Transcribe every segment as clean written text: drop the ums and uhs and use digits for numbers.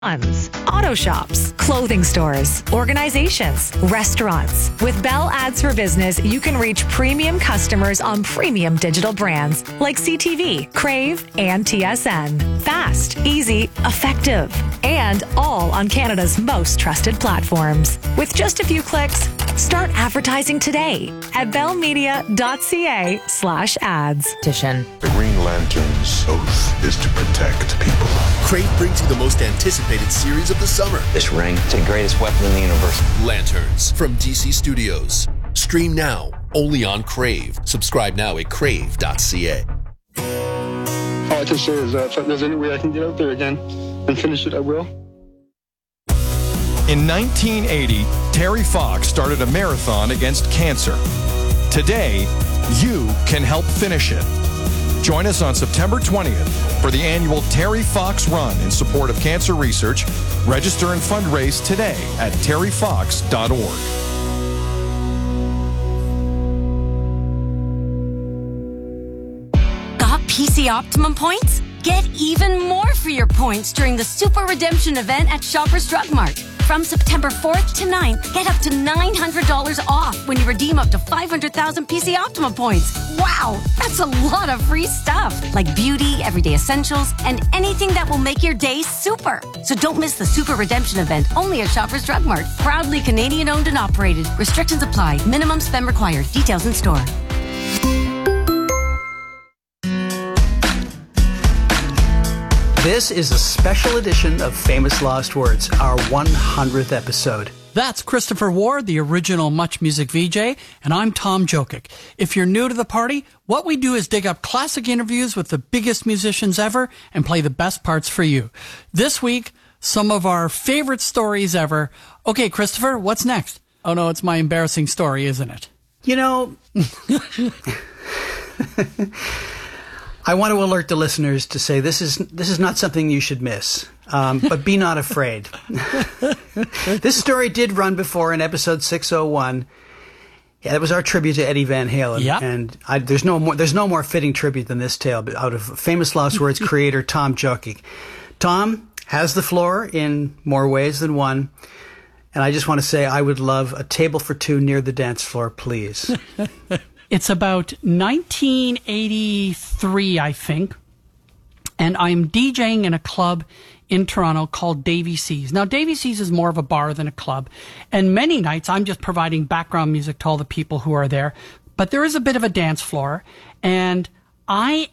auto shops, clothing stores, organizations, restaurants. With Bell Ads for Business, you can reach premium customers on premium digital brands like CTV, Crave, and TSN. Fast, easy, effective, and all on Canada's most trusted platforms. With just a few clicks, start advertising today at bellmedia.ca/ads. The Green Lantern's oath is to protect people. Crave brings you the most anticipated series of the summer. This ring, it's the greatest weapon in the universe. Lanterns from DC Studios. Stream now, only on Crave. Subscribe now at crave.ca. All I can say is that if there's any way I can get out there again and finish it, I will. In 1980, Terry Fox started a marathon against cancer. Today, you can help finish it. Join us on September 20th for the annual Terry Fox Run in support of cancer research. Register and fundraise today at terryfox.org. Got PC Optimum points? Get even more for your points during the Super Redemption event at Shoppers Drug Mart. From September 4th to 9th, get up to $900 off when you redeem up to 500,000 PC Optima points. Wow, that's a lot of free stuff, like beauty, everyday essentials, and anything that will make your day super. So don't miss the Super Redemption event only at Shoppers Drug Mart. Proudly Canadian owned and operated. Restrictions apply. Minimum spend required. Details in store. This is a special edition of Famous Lost Words, our 100th episode. That's Christopher Ward, the original Much Music VJ, and I'm Tom Jokic. If you're new to the party, what we do is dig up classic interviews with the biggest musicians ever and play the best parts for you. This week, some of our favorite stories ever. Okay, Christopher, what's next? Oh no, it's my embarrassing story, isn't it? You know, I want to alert the listeners to say this is not something you should miss, but be not afraid. This story did run before in episode 601. Yeah, that was our tribute to Eddie Van Halen. Yep. And there's no more fitting tribute than this tale out of Famous Lost Words creator Tom Jokic. Tom has the floor in more ways than one. And I just want to say I would love a table for two near the dance floor, please. It's about 1983, I think, and I'm DJing in a club in Toronto called Davy C's. Now, Davy C's is more of a bar than a club, and many nights I'm just providing background music to all the people who are there, but there is a bit of a dance floor, and I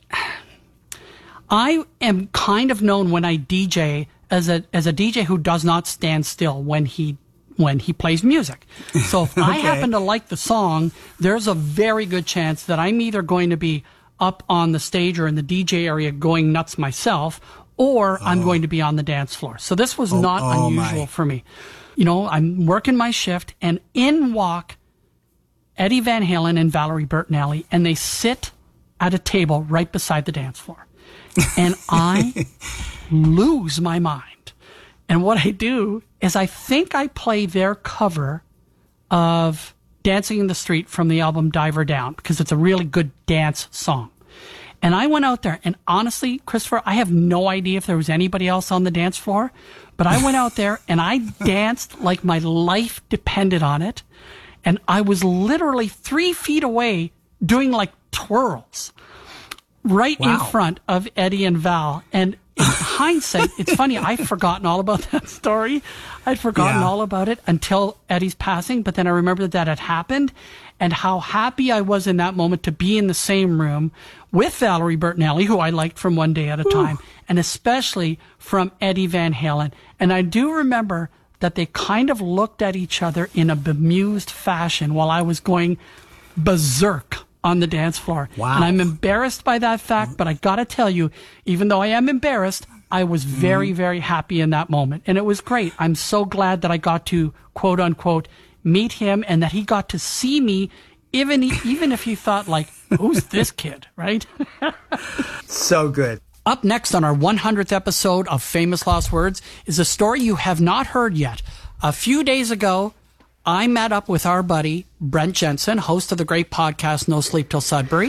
am kind of known when I DJ as a DJ who does not stand still when he plays music. So if I happen to like the song, there's a very good chance that I'm either going to be up on the stage or in the DJ area going nuts myself, or I'm going to be on the dance floor. So this was not unusual for me. You know, I'm working my shift, and in walk Eddie Van Halen and Valerie Bertinelli, and they sit at a table right beside the dance floor. And I lose my mind. And what I do is I think I play their cover of Dancing in the Street from the album Diver Down, because it's a really good dance song. And I went out there, and honestly, Christopher, I have no idea if there was anybody else on the dance floor, but I went out there and I danced like my life depended on it. And I was literally 3 feet away doing like twirls right in front of Eddie and Val. And in hindsight, it's funny, I'd forgotten all about that story. I'd forgotten all about it until Eddie's passing, but then I remembered that it happened and how happy I was in that moment to be in the same room with Valerie Bertinelli, who I liked from One Day at a Time, and especially from Eddie Van Halen. And I do remember that they kind of looked at each other in a bemused fashion while I was going berserk on the dance floor. Wow. And I'm embarrassed by that fact, but I gotta tell you, even though I am embarrassed, I was very, very happy in that moment. And it was great. I'm so glad that I got to, quote unquote, meet him and that he got to see me, even if he thought like, who's this kid, right? So good. Up next on our 100th episode of Famous Lost Words is a story you have not heard yet. A few days ago, I met up with our buddy, Brent Jensen, host of the great podcast No Sleep Till Sudbury.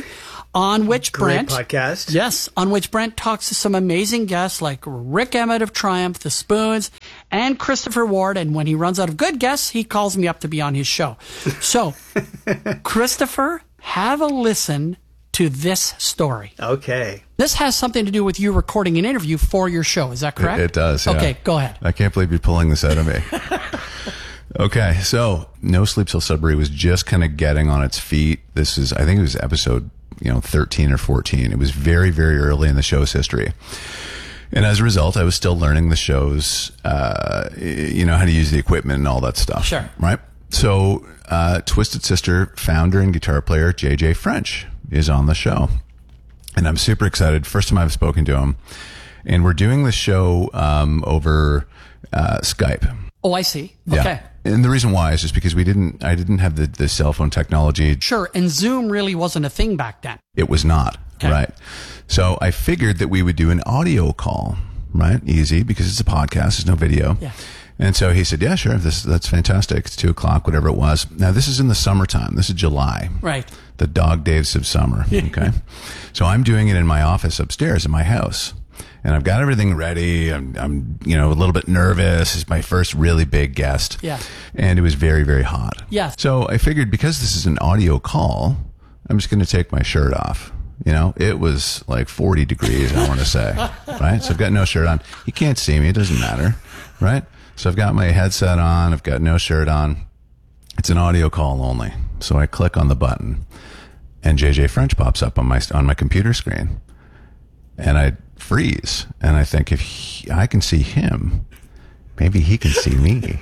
on which Great Brent podcast. Yes, on which Brent talks to some amazing guests like Rick Emmett of Triumph, The Spoons, and Christopher Ward. And when he runs out of good guests, he calls me up to be on his show. So, Christopher, have a listen to this story. Okay. This has something to do with you recording an interview for your show. Is that correct? It does. Yeah. Okay, go ahead. I can't believe you're pulling this out of me. Okay, so No Sleep Till Sudbury was just kind of getting on its feet. I think it was episode 13 or 14. It was very, very early in the show's history. And as a result, I was still learning the show's, how to use the equipment and all that stuff. Sure. Right? So, Twisted Sister founder and guitar player JJ French is on the show. And I'm super excited. First time I've spoken to him. And we're doing the show over Skype. Oh, I see. Yeah. Okay. And the reason why is just because I didn't have the cell phone technology. Sure. And Zoom really wasn't a thing back then. It was not. Okay. Right. So I figured that we would do an audio call, right? Easy, because it's a podcast. There's no video. Yeah. And so he said, yeah, sure. That's fantastic. It's 2:00, whatever it was. Now, this is in the summertime. This is July. Right. The dog days of summer. Okay. So I'm doing it in my office upstairs in my house. And I've got everything ready. I'm a little bit nervous. It's my first really big guest. Yeah. And it was very, very hot. Yes. So I figured because this is an audio call, I'm just going to take my shirt off. It was like 40 degrees, I want to say. Right? So I've got no shirt on. You can't see me. It doesn't matter. Right? So I've got my headset on. I've got no shirt on. It's an audio call only. So I click on the button and JJ French pops up on my computer screen. And I freeze. And I think if I can see him, maybe he can see me.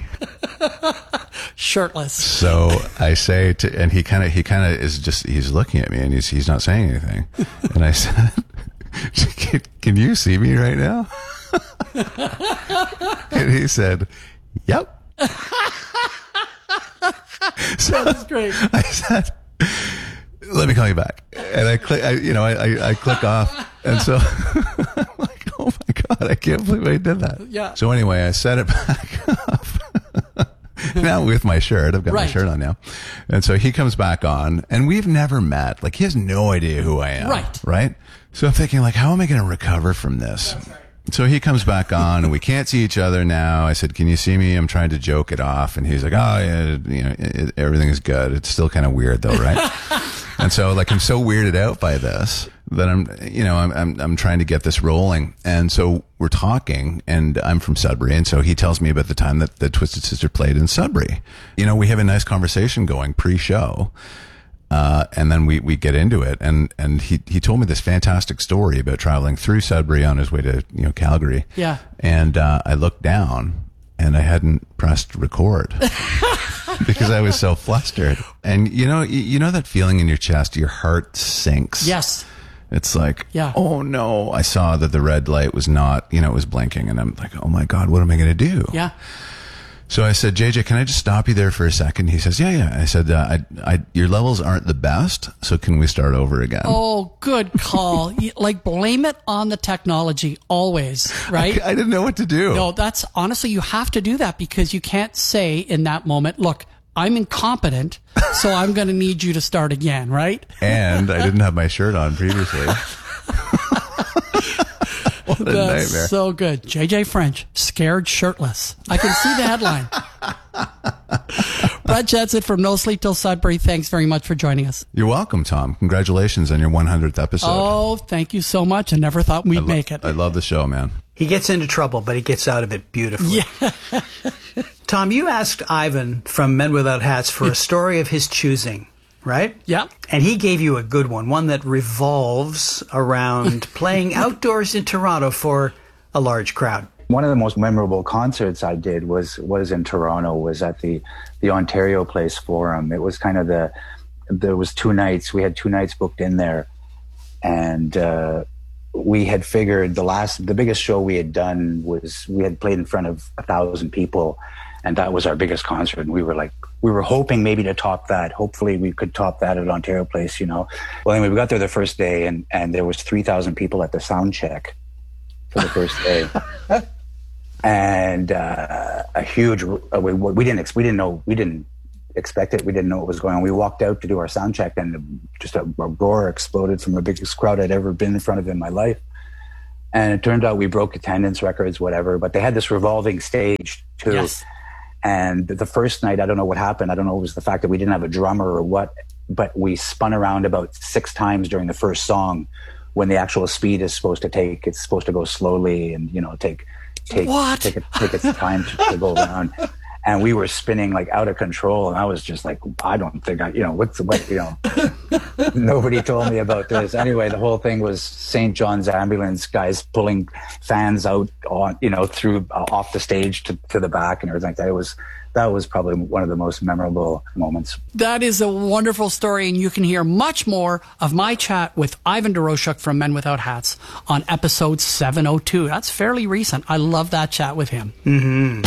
Shirtless. So I say and he kind of is just, he's looking at me and he's not saying anything. And I said, can you see me right now? And he said, yep. So that's great. I said, let me call you back. And I click, I click off. And so I'm like, oh my God, I can't believe I did that. Yeah. So anyway, I set it back up. Now with my shirt, I've got my shirt on now. And so he comes back on and we've never met. Like he has no idea who I am. Right. Right. So I'm thinking like, how am I going to recover from this? So he comes back on and we can't see each other now. I said, can you see me? I'm trying to joke it off. And he's like, oh yeah, everything is good. It's still kind of weird though. Right. And so like, I'm so weirded out by this that I'm trying to get this rolling. And so we're talking and I'm from Sudbury. And so he tells me about the time that the Twisted Sister played in Sudbury. We have a nice conversation going pre-show. And then we get into it and he told me this fantastic story about traveling through Sudbury on his way to, Calgary. Yeah. And, I looked down and I hadn't pressed record because I was so flustered. And you know that feeling in your chest, your heart sinks. Yes. It's like, yeah. Oh no, I saw that the red light was not, it was blinking and I'm like, oh my God, what am I going to do? Yeah. So I said, JJ, can I just stop you there for a second? He says, yeah. I said, your levels aren't the best, so can we start over again? Oh, good call. Like, blame it on the technology always, right? I didn't know what to do. No, that's honestly, you have to do that because you can't say in that moment, look, I'm incompetent, so I'm going to need you to start again, right? And I didn't have my shirt on previously. What a That's nightmare. So good. JJ French, scared shirtless. I can see the headline. Brett Jensen from No Sleep Till Sudbury, thanks very much for joining us. You're welcome, Tom. Congratulations on your 100th episode. Oh, thank you so much. I never thought we'd make it. I love the show, man. He gets into trouble, but he gets out of it beautifully. Yeah. Tom, you asked Ivan from Men Without Hats for a story of his choosing, right? Yeah. And he gave you a good one that revolves around playing outdoors in Toronto for a large crowd. One of the most memorable concerts I did was in Toronto, was at the Ontario Place Forum. It was kind of there was 2 nights. We had 2 nights booked in there. And we had figured the biggest show we had done was we had played in front of 1,000 people. And that was our biggest concert. And we were hoping maybe to top that. Hopefully we could top that at Ontario Place, Well, anyway, we got there the first day and there was 3,000 people at the sound check for the first day. And a huge, we didn't expect it. We didn't know what was going on. We walked out to do our sound check, and just a roar exploded from the biggest crowd I'd ever been in front of in my life. And it turned out we broke attendance records, whatever. But they had this revolving stage too. Yes. And the first night, I don't know what happened. I don't know if it was the fact that we didn't have a drummer or what, but we spun around about 6 times during the first song, when the actual speed is supposed to take. It's supposed to go slowly and, you know, take its time to go around. And we were spinning like out of control. And I was just like, I don't think nobody told me about this. Anyway, the whole thing was St. John's ambulance guys pulling fans out on, through off the stage to the back and everything like that. That was probably one of the most memorable moments. That is a wonderful story, and you can hear much more of my chat with Ivan Doroschuk from Men Without Hats on episode 702. That's fairly recent. I love that chat with him. Mm-hmm.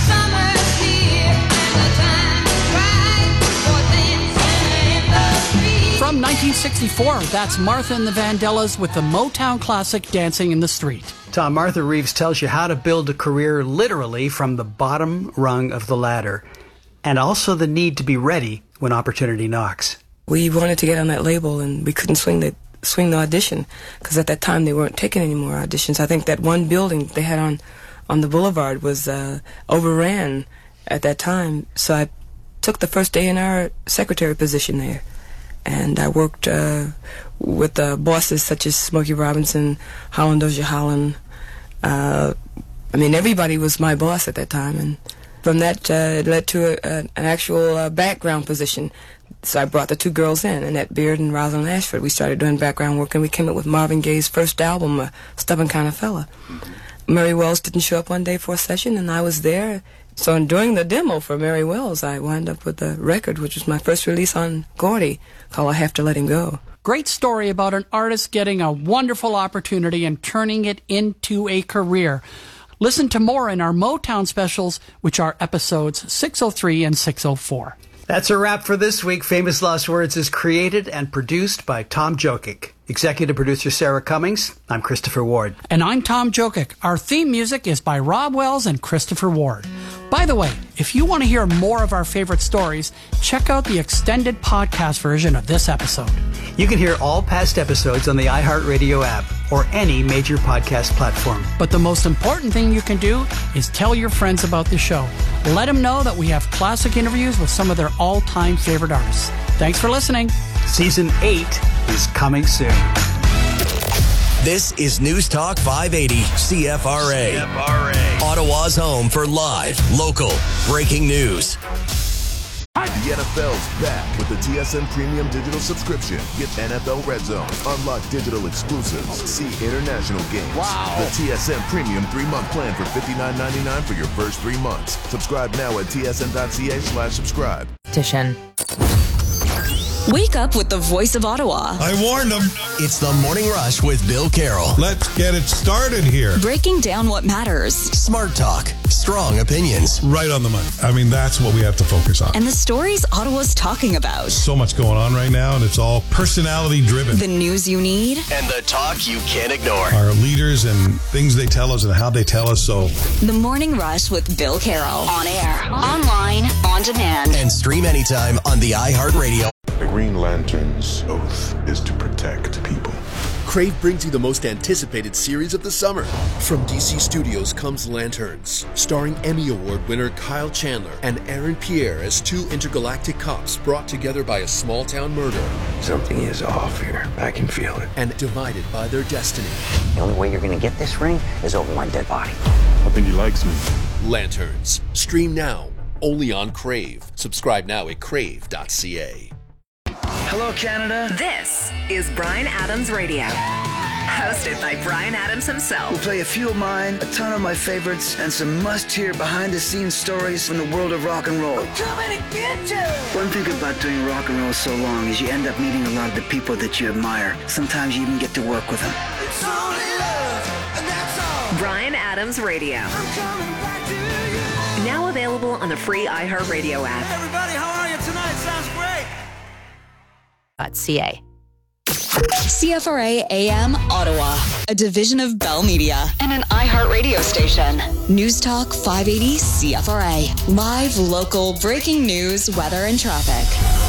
From 1964, that's Martha and the Vandellas with the Motown classic Dancing in the Street. Tom, Martha Reeves tells you how to build a career literally from the bottom rung of the ladder, and also the need to be ready when opportunity knocks. We wanted to get on that label, and we couldn't swing the audition, because at that time they weren't taking any more auditions. I think that one building they had on the boulevard was overran at that time, so I took the first A&R secretary position there. And I worked with bosses such as Smokey Robinson, Holland Dozier Holland. Everybody was my boss at that time. And from that, it led to an actual background position. So I brought the 2 girls in, Annette Beard and Rosalind Ashford. We started doing background work, and we came up with Marvin Gaye's first album, A Stubborn Kind of Fella. Mary Wells didn't show up one day for a session, and I was there. So in doing the demo for Mary Wells, I wound up with a record, which was my first release on Gordy, called I Have to Let Him Go. Great story about an artist getting a wonderful opportunity and turning it into a career. Listen to more in our Motown specials, which are episodes 603 and 604. That's a wrap for this week. Famous Lost Words is created and produced by Tom Jokic. Executive producer Sarah Cummings. I'm Christopher Ward. And I'm Tom Jokic. Our theme music is by Rob Wells and Christopher Ward. By the way, if you want to hear more of our favorite stories, check out the extended podcast version of this episode. You can hear all past episodes on the iHeartRadio app or any major podcast platform. But the most important thing you can do is tell your friends about the show. Let them know that we have classic interviews with some of their all-time favorite artists. Thanks for listening. Season 8 is coming soon. This is News Talk 580 CFRA. Ottawa's home for live, local, breaking news. The NFL's back with the TSN Premium Digital subscription. Get NFL Red Zone, unlock digital exclusives, see international games. Wow. The TSN Premium 3-month plan for $59.99 for your first 3 months. Subscribe now at tsn.ca/subscribe. Wake up with the voice of Ottawa. I warned them. It's the Morning Rush with Bill Carroll. Let's get it started here. Breaking down what matters. Smart talk. Strong opinions. Right on the money. That's what we have to focus on. And the stories Ottawa's talking about. So much going on right now, and it's all personality driven. The news you need. And the talk you can't ignore. Our leaders and things they tell us and how they tell us. So The Morning Rush with Bill Carroll. On air, online, on demand. And stream anytime on the iHeartRadio. The Green Lantern's oath is to protect people. Crave brings you the most anticipated series of the summer. From DC Studios comes Lanterns, starring Emmy Award winner Kyle Chandler and Aaron Pierre as 2 intergalactic cops brought together by a small-town murder. Something is off here. I can feel it. And divided by their destiny. The only way you're going to get this ring is over my dead body. I think he likes me. Lanterns. Stream now, only on Crave. Subscribe now at crave.ca. Hello, Canada. This is Bryan Adams Radio, hosted by Bryan Adams himself. We'll play a few of mine, a ton of my favorites, and some must-hear behind-the-scenes stories from the world of rock and roll. I'm coming to get you! One thing about doing rock and roll so long is you end up meeting a lot of the people that you admire. Sometimes you even get to work with them. It's only love, and that's all. Bryan Adams Radio. I'm coming back to you. Now available on the free iHeartRadio app. Hey everybody, how are you tonight? Sounds great. .ca. CFRA AM Ottawa, a division of Bell Media and an iHeartRadio station. News Talk 580 CFRA. Live, local, breaking news, weather, and traffic.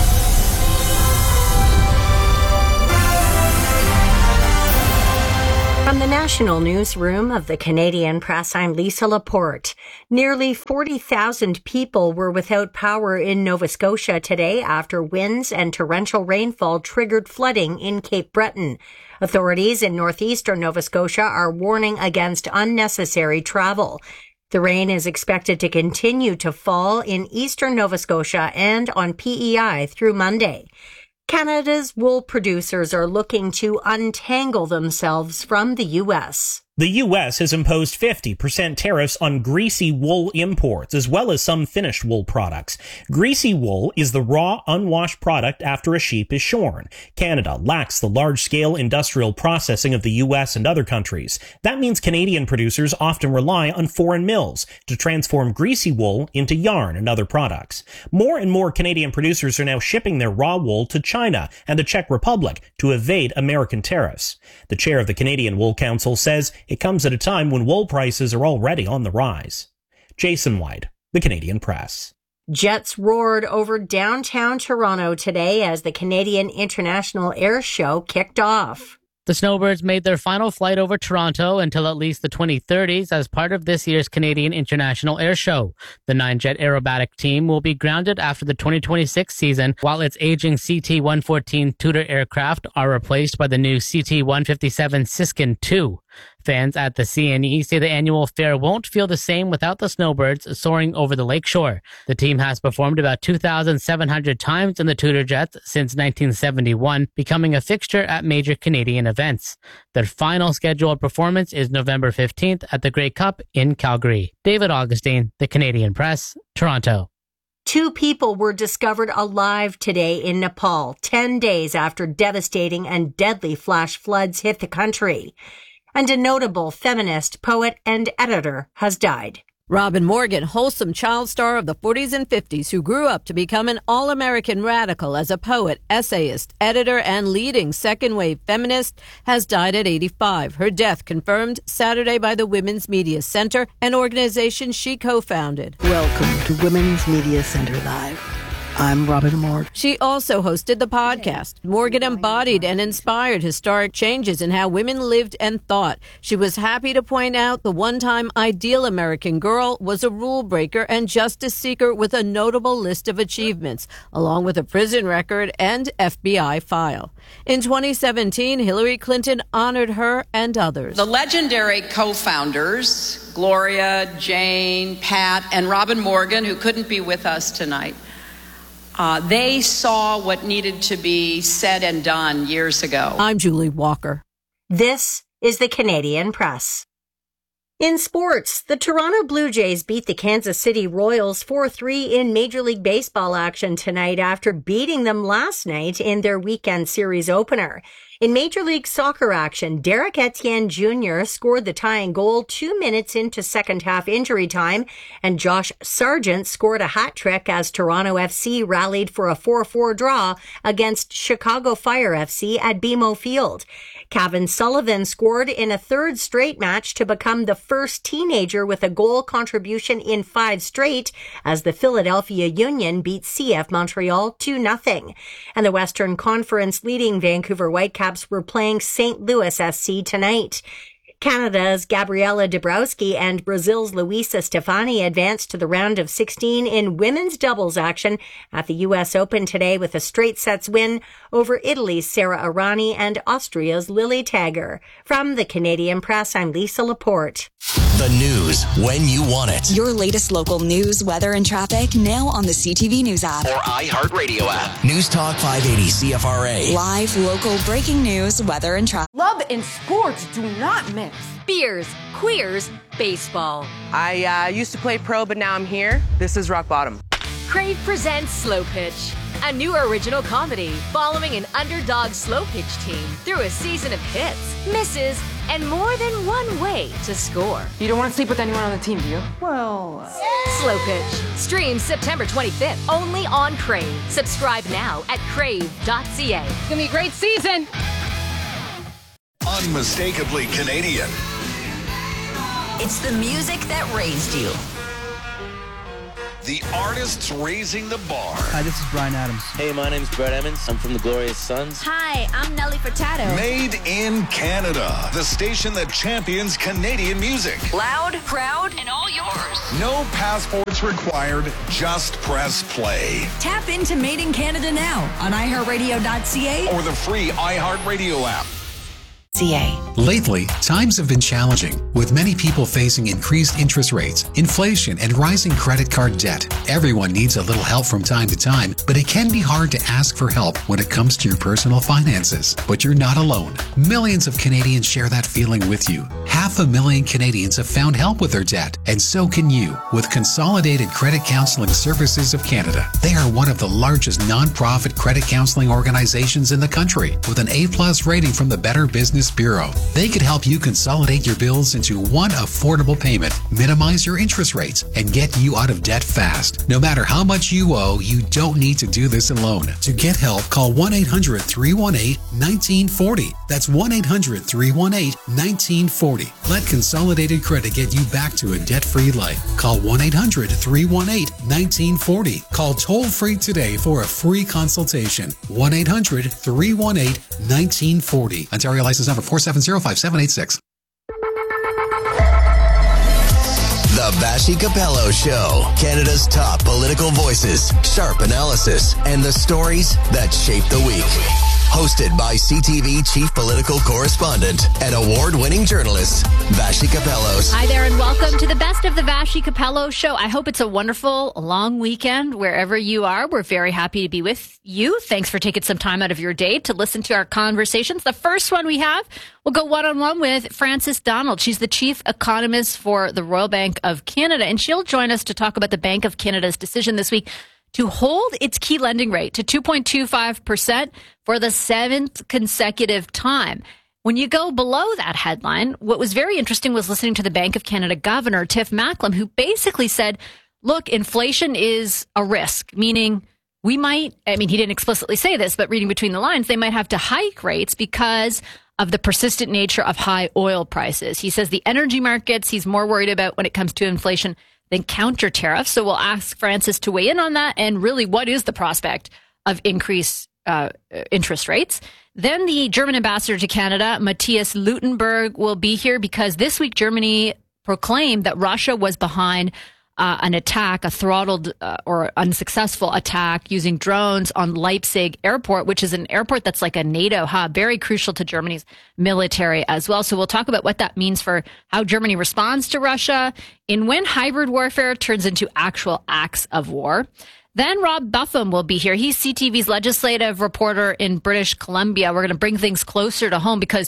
From the National Newsroom of the Canadian Press, I'm Lisa Laporte. Nearly 40,000 people were without power in Nova Scotia today after winds and torrential rainfall triggered flooding in Cape Breton. Authorities in northeastern Nova Scotia are warning against unnecessary travel. The rain is expected to continue to fall in eastern Nova Scotia and on PEI through Monday. Canada's wool producers are looking to untangle themselves from the U.S. The U.S. has imposed 50% tariffs on greasy wool imports, as well as some finished wool products. Greasy wool is the raw, unwashed product after a sheep is shorn. Canada lacks the large-scale industrial processing of the U.S. and other countries. That means Canadian producers often rely on foreign mills to transform greasy wool into yarn and other products. More and more Canadian producers are now shipping their raw wool to China and the Czech Republic to evade American tariffs. The chair of the Canadian Wool Council says it comes at a time when wool prices are already on the rise. Jason White, the Canadian Press. Jets roared over downtown Toronto today as the Canadian International Air Show kicked off. The Snowbirds made their final flight over Toronto until at least the 2030s as part of this year's Canadian International Air Show. The 9-jet aerobatic team will be grounded after the 2026 season, while its aging CT-114 Tudor aircraft are replaced by the new CT-157 Siskin II. Fans at the CNE say the annual fair won't feel the same without the Snowbirds soaring over the lakeshore. The team has performed about 2,700 times in the Tudor jets since 1971, becoming a fixture at major Canadian events. Their final scheduled performance is November 15th at the Grey Cup in Calgary. David Augustine, the Canadian Press, Toronto. 2 people were discovered alive today in Nepal, 10 days after devastating and deadly flash floods hit the country. And a notable feminist, poet, and editor has died. Robin Morgan, wholesome child star of the 40s and 50s who grew up to become an all-American radical as a poet, essayist, editor, and leading second-wave feminist, has died at 85. Her death confirmed Saturday by the Women's Media Center, an organization she co-founded. Welcome to Women's Media Center Live. I'm Robin Morgan. She also hosted the podcast. Morgan embodied and inspired historic changes in how women lived and thought. She was happy to point out the one-time ideal American girl was a rule breaker and justice seeker with a notable list of achievements, along with a prison record and FBI file. In 2017, Hillary Clinton honored her and others. The legendary co-founders, Gloria, Jane, Pat, and Robin Morgan, who couldn't be with us tonight, they saw what needed to be said and done years ago. I'm Julie Walker. This is the Canadian Press. In sports, the Toronto Blue Jays beat the Kansas City Royals 4-3 in Major League Baseball action tonight after beating them last night in their weekend series opener. In Major League Soccer action, Derek Etienne Jr. scored the tying goal 2 minutes into second half injury time, and Josh Sargent scored a hat trick as Toronto FC rallied for a 4-4 draw against Chicago Fire FC at BMO Field. Kevin Sullivan scored in a third straight match to become the first teenager with a goal contribution in 5 straight as the Philadelphia Union beat CF Montreal 2-0. And the Western Conference leading Vancouver Whitecaps were playing St. Louis SC tonight. Canada's Gabriela Dabrowski and Brazil's Luisa Stefani advanced to the round of 16 in women's doubles action at the U.S. Open today with a straight sets win over Italy's Sara Errani and Austria's Lily Tagger. From the Canadian Press, I'm Lisa Laporte. The news when you want it. Your latest local news, weather, and traffic now on the CTV News app. Or iHeartRadio app. News Talk 580 CFRA. Live, local, breaking news, weather, and traffic. Love and sports do not mix. Beers, queers, baseball. I used to play pro, but now I'm here. This is rock bottom. Crave presents Slow Pitch, a new original comedy following an underdog slow pitch team through a season of hits, misses, and more than one way to score. You don't want to sleep with anyone on the team, do you? Well... Slow Pitch. Streams September 25th, only on Crave. Subscribe now at crave.ca. It's going to be a great season. unmistakably Canadian. It's the music that raised you. The artists raising the bar. Hi, this is Bryan Adams. Hey, my name's Brett Emmons. I'm from the Glorious Sons. Hi, I'm Nelly Furtado. Made in Canada. The station that champions Canadian music. Loud, proud, and all yours. No passports required. Just press play. Tap into Made in Canada now on iHeartRadio.ca or the free iHeartRadio app. Lately, times have been challenging, with many people facing increased interest rates, inflation, and rising credit card debt. Everyone needs a little help from time to time, but it can be hard to ask for help when it comes to your personal finances. But you're not alone. Millions of Canadians share that feeling with you. 500,000 Canadians have found help with their debt, and so can you with Consolidated Credit Counseling Services of Canada. They are one of the largest nonprofit credit counseling organizations in the country, with an A+ rating from the Better Business Bureau. They could help you consolidate your bills into one affordable payment, minimize your interest rates, and get you out of debt fast. No matter how much you owe, you don't need to do this alone. To get help, call 1-800-318-1940. That's 1-800-318-1940. Let Consolidated Credit get you back to a debt-free life. Call 1-800-318-1940. Call toll-free today for a free consultation. 1-800-318-1940. Ontario license number 4705786. The Vassy Capello Show. Canada's top political voices, sharp analysis, and the stories that shape the week. Hosted by CTV Chief Political Correspondent and award-winning journalist, Vassy Capellos. Hi there and welcome to the best of the Vassy Capello Show. I hope it's a wonderful long weekend wherever you are. We're very happy to be with you. Thanks for taking some time out of your day to listen to our conversations. The first one we have, we'll go one-on-one with Frances Donald. She's the Chief Economist for the Royal Bank of Canada, and she'll join us to talk about the Bank of Canada's decision this week to hold its key lending rate to 2.25% for the 7th consecutive time. When you go below that headline, what was very interesting was listening to the Bank of Canada Governor, Tiff Macklem, who basically said, look, inflation is a risk, meaning we might, I mean, he didn't explicitly say this, but reading between the lines, they might have to hike rates because of the persistent nature of high oil prices. He says the energy markets he's more worried about when it comes to inflation than counter tariffs. So we'll ask Frances to weigh in on that and really what is the prospect of increased interest rates. Then the German ambassador to Canada, Matthias Luttenberg, will be here because this week Germany proclaimed that Russia was behind an attack, a throttled or unsuccessful attack using drones on Leipzig airport, which is an airport that's like a NATO hub, very crucial to Germany's military as well. So we'll talk about what that means for how Germany responds to Russia and when hybrid warfare turns into actual acts of war. Then Rob Buffum will be here. He's CTV's legislative reporter in British Columbia. We're going to bring things closer to home because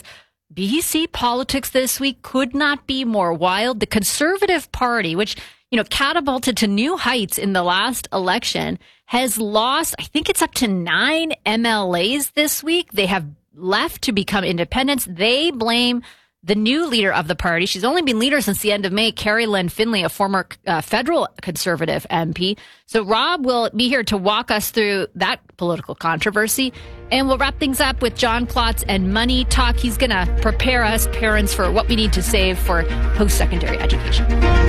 BC politics this week could not be more wild. The Conservative Party, which catapulted to new heights in the last election, has lost, I think it's up to 9 MLAs this week. They have left to become independents. They blame the new leader of the party. She's only been leader since the end of May, Carrie Lynn Finley, a former federal Conservative MP. So Rob will be here to walk us through that political controversy. And we'll wrap things up with John Klotz and Money Talk. He's going to prepare us parents for what we need to save for post-secondary education.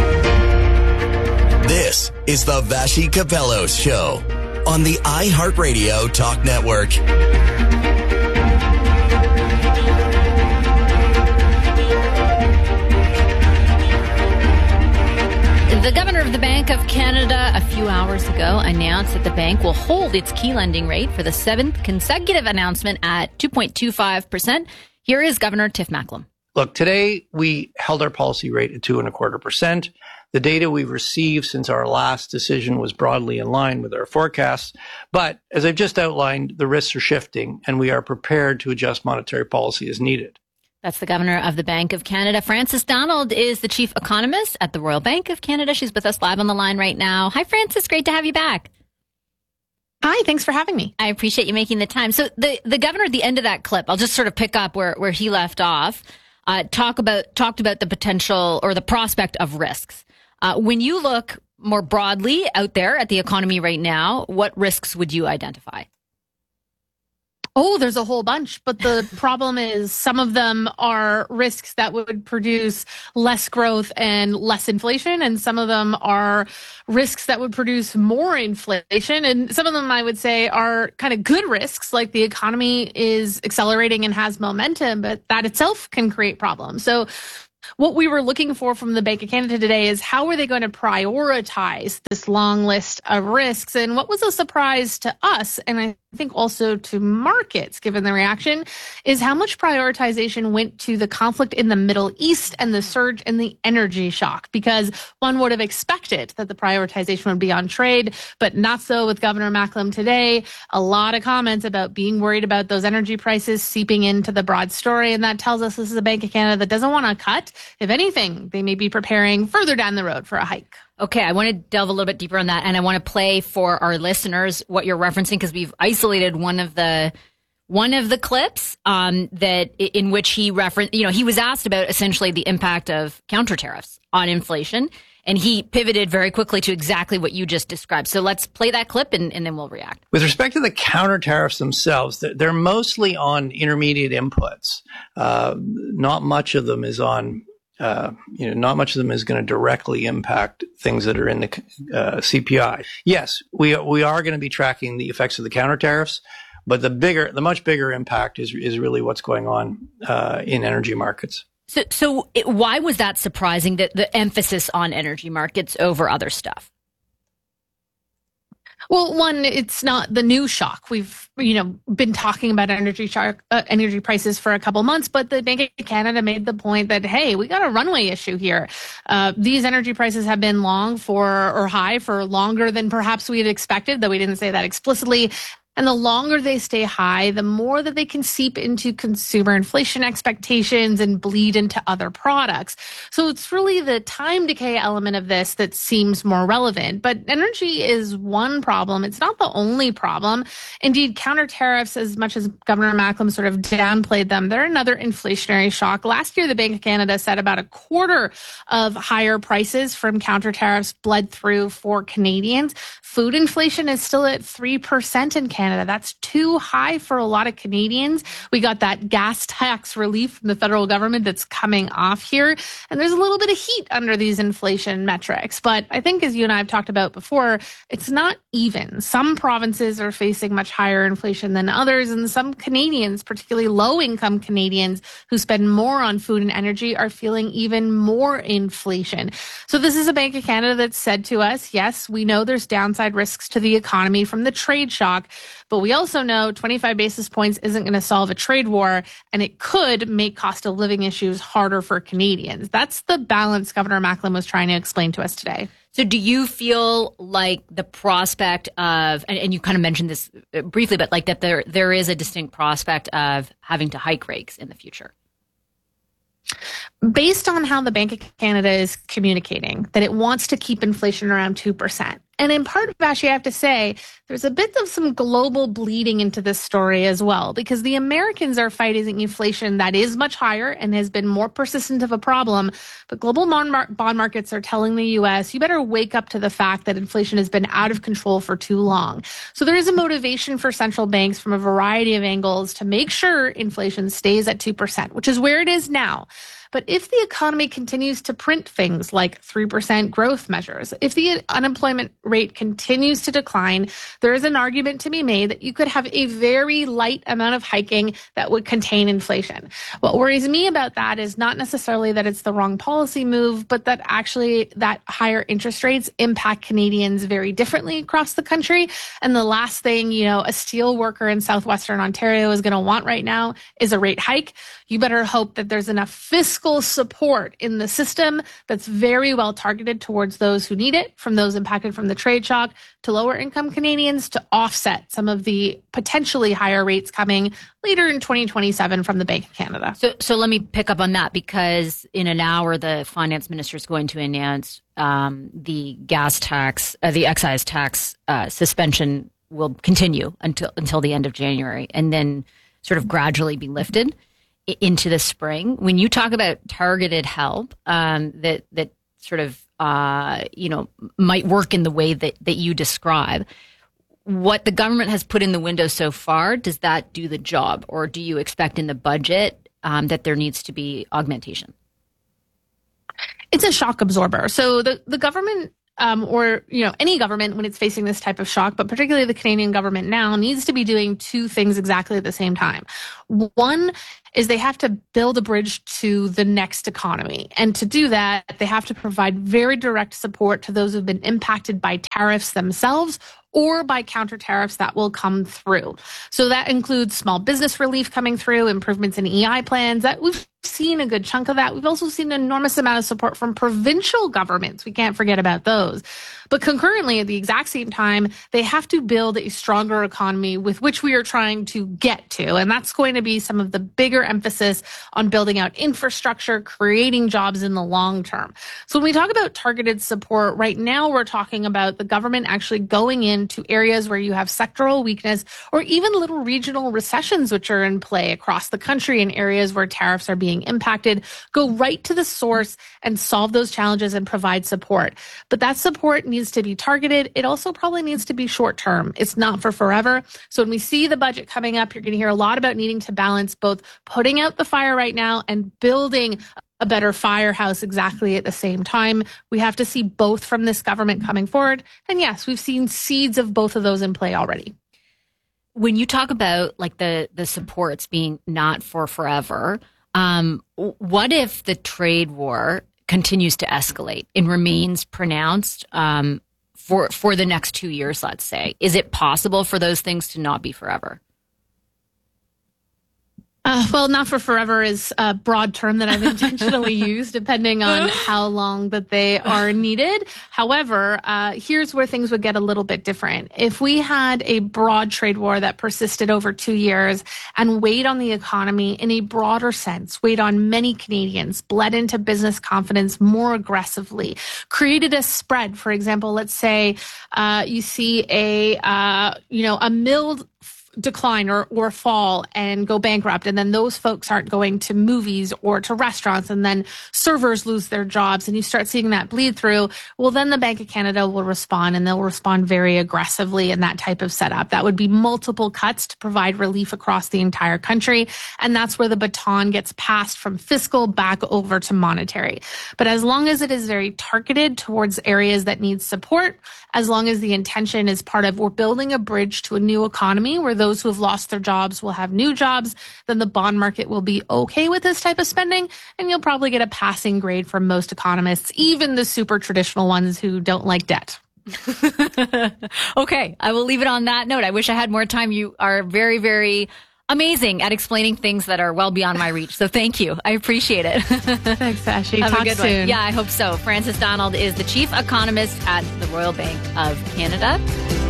This is the Vassy Capellos Show on the iHeartRadio Talk Network. The governor of the Bank of Canada a few hours ago announced that the bank will hold its key lending rate for the 7th consecutive announcement at 2.25%. Here is Governor Tiff Macklem. Look, today we held our policy rate at 2.25%. The data we've received since our last decision was broadly in line with our forecasts. But as I've just outlined, the risks are shifting and we are prepared to adjust monetary policy as needed. That's the governor of the Bank of Canada. Frances Donald is the chief economist at the Royal Bank of Canada. She's with us live on the line right now. Hi, Frances. Great to have you back. Hi, thanks for having me. I appreciate you making the time. So the governor at the end of that clip, I'll just sort of pick up where he left off, talked about the potential or the prospect of risks. When you look more broadly out there at the economy right now, what risks would you identify? Oh, there's a whole bunch. But the problem is some of them are risks that would produce less growth and less inflation. And some of them are risks that would produce more inflation. And some of them, I would say, are kind of good risks, like the economy is accelerating and has momentum, but that itself can create problems. So what we were looking for from the Bank of Canada today is how are they going to prioritize this long list of risks? And what was a surprise to us, and I think also to markets, given the reaction, is how much prioritization went to the conflict in the Middle East and the surge in the energy shock, because one would have expected that the prioritization would be on trade, but not so with Governor Macklem today. A lot of comments about being worried about those energy prices seeping into the broad story, and that tells us this is a Bank of Canada that doesn't want to cut. If anything, they may be preparing further down the road for a hike. Okay, I want to delve a little bit deeper on that, and I want to play for our listeners what you're referencing, because we've isolated one of the clips that in which he referenced. He was asked about essentially the impact of counter tariffs on inflation, and he pivoted very quickly to exactly what you just described. So let's play that clip, and then we'll react. With respect to the counter tariffs themselves, they're mostly on intermediate inputs. Not much of them is on. Not much of them is going to directly impact things that are in the CPI. Yes, we are going to be tracking the effects of the counter tariffs, but the much bigger impact is really what's going on in energy markets. So why was that surprising, that the emphasis on energy markets over other stuff? Well, one, it's not the new shock. We've, been talking about energy prices for a couple months, but the Bank of Canada made the point that, hey, we got a runway issue here. These energy prices have been high for longer than perhaps we had expected, though we didn't say that explicitly. And the longer they stay high, the more that they can seep into consumer inflation expectations and bleed into other products. So it's really the time decay element of this that seems more relevant. But energy is one problem. It's not the only problem. Indeed, counter tariffs, as much as Governor Macklem sort of downplayed them, they're another inflationary shock. Last year, the Bank of Canada said about a quarter of higher prices from counter tariffs bled through for Canadians. Food inflation is still at 3% in Canada. That's too high for a lot of Canadians. We got that gas tax relief from the federal government that's coming off here. And there's a little bit of heat under these inflation metrics. But I think, as you and I have talked about before, it's not even. Some provinces are facing much higher inflation than others. And some Canadians, particularly low-income Canadians who spend more on food and energy, are feeling even more inflation. So this is a Bank of Canada that said to us, yes, we know there's downside risks to the economy from the trade shock, but we also know 25 basis points isn't going to solve a trade war, and it could make cost of living issues harder for Canadians. That's the balance Governor Macklem was trying to explain to us today. So do you feel like the prospect of, and you kind of mentioned this briefly, but like that there is a distinct prospect of having to hike rates in the future? Based on how the Bank of Canada is communicating that it wants to keep inflation around 2%. And in part, Vashi, I have to say, there's a bit of some global bleeding into this story as well, because the Americans are fighting inflation that is much higher and has been more persistent of a problem. But global bond markets are telling the U.S., you better wake up to the fact that inflation has been out of control for too long. So there is a motivation for central banks from a variety of angles to make sure inflation stays at 2%, which is where it is now. But if the economy continues to print things like 3% growth measures, if the unemployment rate continues to decline, there is an argument to be made that you could have a very light amount of hiking that would contain inflation. What worries me about that is not necessarily that it's the wrong policy move, but that actually that higher interest rates impact Canadians very differently across the country. And the last thing, a steel worker in southwestern Ontario is going to want right now is a rate hike. You better hope that there's enough fiscal support in the system that's very well targeted towards those who need it, from those impacted from the trade shock to lower income Canadians, to offset some of the potentially higher rates coming later in 2027 from the Bank of Canada. So let me pick up on that, because in an hour, the finance minister is going to announce the gas tax, the excise tax suspension will continue until the end of January, and then sort of gradually be lifted into the spring. When you talk about targeted help that sort of might work in the way that you describe, what the government has put in the window so far, does that do the job? Or do you expect in the budget that there needs to be augmentation? It's a shock absorber. So the government or any government, when it's facing this type of shock, but particularly the Canadian government now, needs to be doing two things exactly at the same time. One is they have to build a bridge to the next economy. And to do that, they have to provide very direct support to those who've been impacted by tariffs themselves or by counter tariffs that will come through. So that includes small business relief coming through, improvements in EI plans. That we've seen a good chunk of that. We've also seen an enormous amount of support from provincial governments. We can't forget about those. But concurrently, at the exact same time, they have to build a stronger economy with which we are trying to get to. And that's going to be some of the bigger emphasis on building out infrastructure, creating jobs in the long term. So when we talk about targeted support, right now we're talking about the government actually going into areas where you have sectoral weakness or even little regional recessions which are in play across the country in areas where tariffs are being impacted. Go right to the source and solve those challenges and provide support. But that support needs to be targeted. It also probably needs to be short term. It's not for forever. So when we see the budget coming up, you're going to hear a lot about needing to balance both putting out the fire right now and building a better firehouse exactly at the same time. We have to see both from this government coming forward. And yes, we've seen seeds of both of those in play already. When you talk about like the supports being not for forever, what if the trade war continues to escalate and remains pronounced for the next 2 years, let's say? Is it possible for those things to not be forever? Well, not for forever is a broad term that I've intentionally used, depending on how long that they are needed. However, here's where things would get a little bit different. If we had a broad trade war that persisted over 2 years and weighed on the economy in a broader sense, weighed on many Canadians, bled into business confidence more aggressively, created a spread. For example, let's say you see a mill decline or fall and go bankrupt, and then those folks aren't going to movies or to restaurants, and then servers lose their jobs, and you start seeing that bleed through. Well, then the Bank of Canada will respond, and they'll respond very aggressively in that type of setup. That would be multiple cuts to provide relief across the entire country, and that's where the baton gets passed from fiscal back over to monetary. But as long as it is very targeted towards areas that need support, as long as the intention is part of we're building a bridge to a new economy where those who have lost their jobs will have new jobs, then the bond market will be okay with this type of spending, and you'll probably get a passing grade from most economists, even the super traditional ones who don't like debt. Okay, I will leave it on that note. I wish I had more time. You are very, very amazing at explaining things that are well beyond my reach. So thank you. I appreciate it. Thanks, Ashley. Have Talk a good soon. one. Yeah, I hope so. Frances Donald is the chief economist at the Royal Bank of Canada.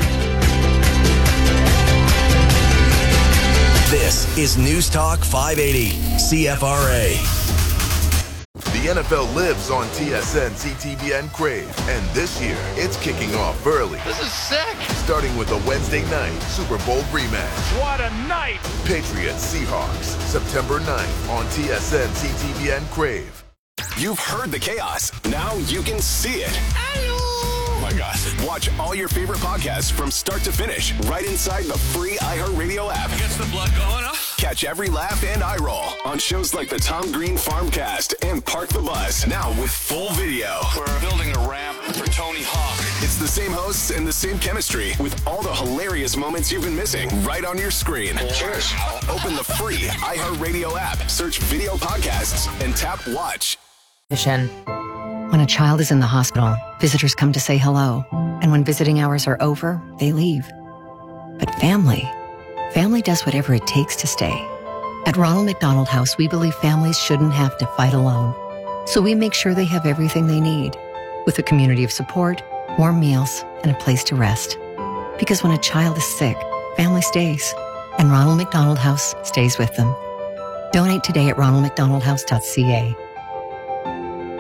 This is News Talk 580, CFRA. The NFL lives on TSN, CTV, and Crave. And this year, it's kicking off early. This is sick. Starting with a Wednesday night Super Bowl rematch. What a night. Patriots Seahawks, September 9th on TSN, CTV, and Crave. You've heard the chaos. Now you can see it. Oh my gosh. Watch all your favorite podcasts from start to finish right inside the free iHeartRadio app. Gets the blood going, huh? Catch every laugh and eye roll on shows like the Tom Green Farmcast and Park the Bus. Now with full video. We're building a ramp for Tony Hawk. It's the same hosts and the same chemistry with all the hilarious moments you've been missing right on your screen. Cheers. Open the free iHeartRadio app, search video podcasts, and tap watch. When a child is in the hospital, visitors come to say hello. And when visiting hours are over, they leave. But family does whatever it takes to stay. At Ronald McDonald House, we believe families shouldn't have to fight alone. So we make sure they have everything they need, with a community of support, warm meals, and a place to rest. Because when a child is sick, family stays. And Ronald McDonald House stays with them. Donate today at ronaldmcdonaldhouse.ca.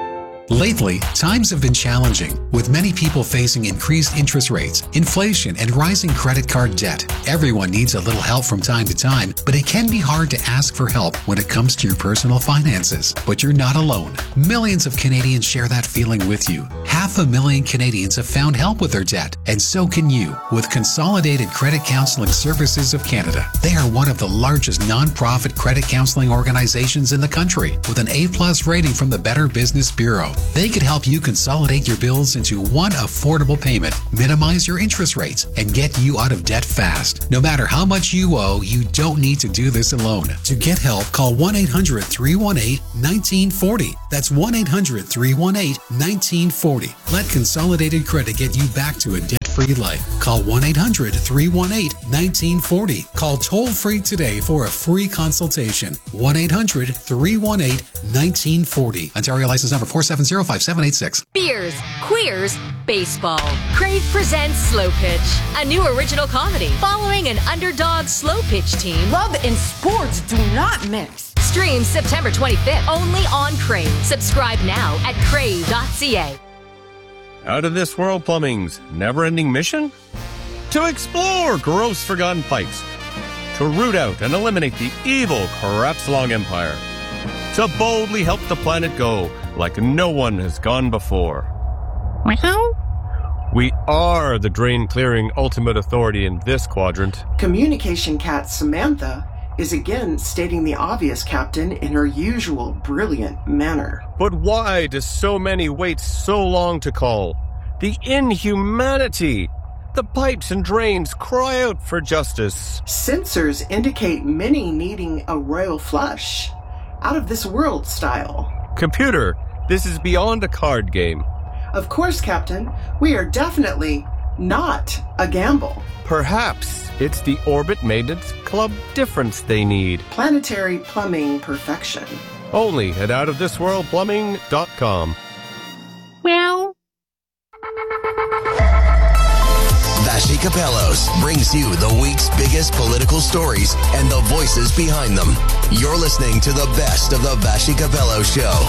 Lately, times have been challenging, with many people facing increased interest rates, inflation, and rising credit card debt. Everyone needs a little help from time to time, but it can be hard to ask for help when it comes to your personal finances. But you're not alone. Millions of Canadians share that feeling with you. 500,000 Canadians have found help with their debt, and so can you with Consolidated Credit Counseling Services of Canada. They are one of the largest non-profit credit counseling organizations in the country, with an A+ rating from the Better Business Bureau. They could help you consolidate your bills into one affordable payment, minimize your interest rates, and get you out of debt fast. No matter how much you owe, you don't need to do this alone. To get help, call 1-800-318-1940. That's 1-800-318-1940. Let Consolidated Credit get you back to a debt-free life. Call 1-800-318-1940. Call toll-free today for a free consultation. 1-800-318-1940. Ontario license number 4705786. Beers, queers, baseball. Crave presents Slow Pitch, a new original comedy following an underdog slow pitch team. Love and sports do not mix. Streams September 25th only on Crave. Subscribe now at crave.ca. Out of this world plumbing's never-ending mission? To explore gross forgotten pipes. To root out and eliminate the evil Crapslong Empire. To boldly help the planet go like no one has gone before. We are the drain-clearing ultimate authority in this quadrant. Communication cat Samantha is again stating the obvious, Captain, in her usual brilliant manner. But why do so many wait so long to call? The inhumanity! The pipes and drains cry out for justice. Sensors indicate many needing a royal flush. Out of this world style. Computer, this is beyond a card game. Of course, Captain. We are definitely not a gamble. Perhaps it's the Orbit Maintenance Club difference they need. Planetary plumbing perfection. Only at outofthisworldplumbing.com. Well. Vassy Capellos brings you the week's biggest political stories and the voices behind them. You're listening to the best of the Vassy Capello Show.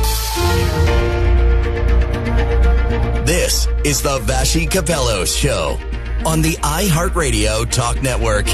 This is the Vassy Capello Show on the iHeartRadio Talk Network.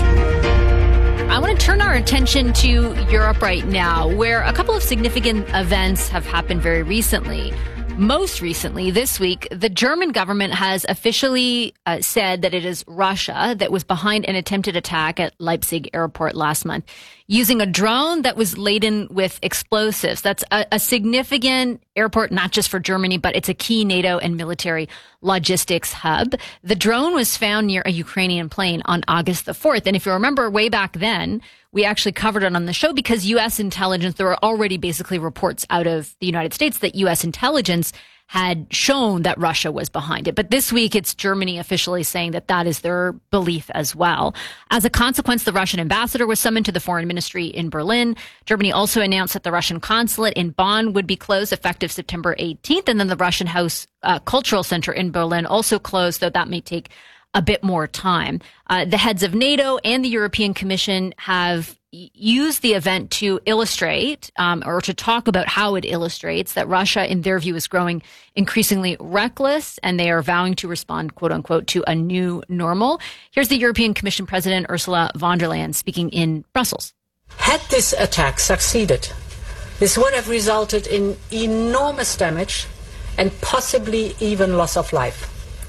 I want to turn our attention to Europe right now, where a couple of significant events have happened very recently. Most recently, this week, the German government has officially said that it is Russia that was behind an attempted attack at Leipzig airport last month using a drone that was laden with explosives. That's a significant airport, not just for Germany, but it's a key NATO and military logistics hub. The drone was found near a Ukrainian plane on August the 4th. And if you remember way back then, we actually covered it on the show because U.S. intelligence, there were already basically reports out of the United States that U.S. intelligence had shown that Russia was behind it. But this week, it's Germany officially saying that that is their belief as well. As a consequence, the Russian ambassador was summoned to the foreign ministry in Berlin. Germany also announced that the Russian consulate in Bonn would be closed effective September 18th. And then the Russian House Cultural Center in Berlin also closed, though that may take a bit more time. The heads of NATO and the European Commission have used the event to illustrate or to talk about how it illustrates that Russia, in their view, is growing increasingly reckless, and they are vowing to respond, quote unquote, to a new normal. Here's the European Commission President Ursula von der Leyen speaking in Brussels. Had this attack succeeded, this would have resulted in enormous damage and possibly even loss of life.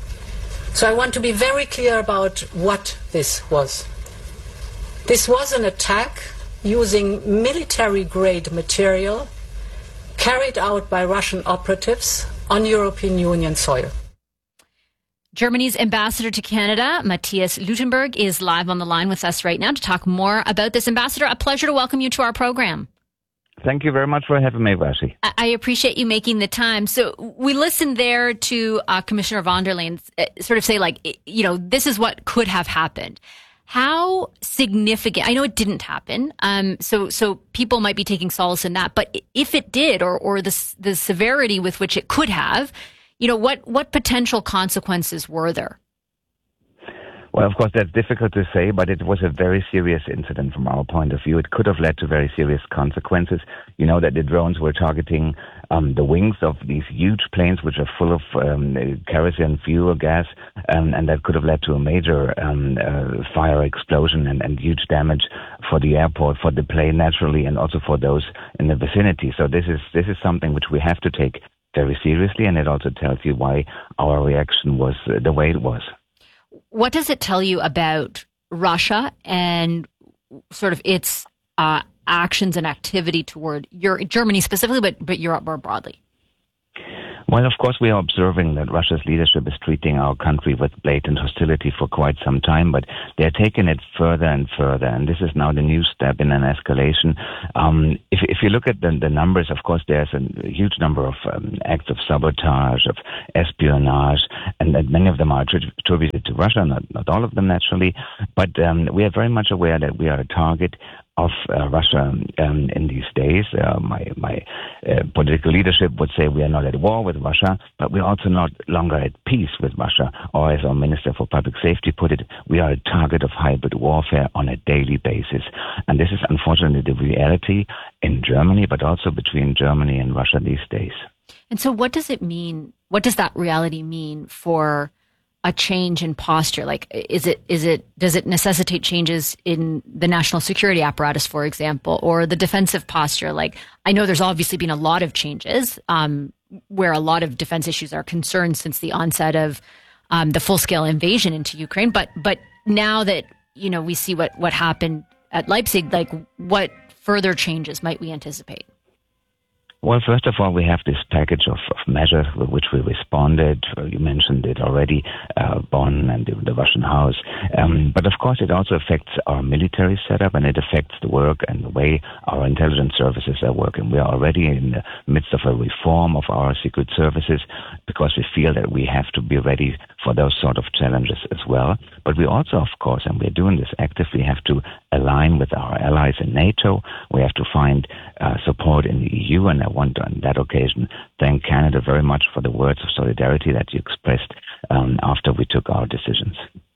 So I want to be very clear about what this was. This was an attack using military-grade material carried out by Russian operatives on European Union soil. Germany's ambassador to Canada, Matthias Luttenberg, is live on the line with us right now to talk more about this. Ambassador, a pleasure to welcome you to our program. Thank you very much for having me, Vassy. I appreciate you making the time. So we listened there to Commissioner von der Leyen sort of say, like, you know, this is what could have happened. How significant? I know it didn't happen. So people might be taking solace in that. But if it did, or the severity with which it could have, you know, what potential consequences were there? Well, of course, that's difficult to say, but it was a very serious incident from our point of view. It could have led to very serious consequences. You know that the drones were targeting the wings of these huge planes, which are full of kerosene fuel gas, and that could have led to a major fire explosion and huge damage for the airport, for the plane naturally, and also for those in the vicinity. So this is something which we have to take very seriously, and it also tells you why our reaction was the way it was. What does it tell you about Russia and sort of its actions and activity toward Germany specifically, but Europe more broadly? Well, of course, we are observing that Russia's leadership is treating our country with blatant hostility for quite some time, but they're taking it further and further, and this is now the new step in an escalation. If you look at the numbers, of course, there's a huge number of acts of sabotage, of espionage, and that many of them are attributed to Russia, not all of them naturally, but we are very much aware that we are a target of Russia in these days. My political leadership would say we are not at war with Russia, but we're also not longer at peace with Russia. Or as our Minister for Public Safety put it, we are a target of hybrid warfare on a daily basis. And this is unfortunately the reality in Germany, but also between Germany and Russia these days. And so what does it mean? What does that reality mean for a change in posture? Like, does it necessitate changes in the national security apparatus, for example, or the defensive posture? Like, I know there's obviously been a lot of changes where a lot of defense issues are concerned since the onset of the full-scale invasion into Ukraine. But now that, we see what happened at Leipzig, like, what further changes might we anticipate? Well, first of all, we have this package of measures with which we responded. You mentioned it already, Bonn and the Russian House. But of course, it also affects our military setup, and it affects the work and the way our intelligence services are working. We are already in the midst of a reform of our secret services because we feel that we have to be ready for those sort of challenges as well. But we also, of course, and we're doing this actively, have to align with our allies in NATO. We have to find support in the EU, and I want to, on that occasion, thank Canada very much for the words of solidarity that you expressed after we took our decisions.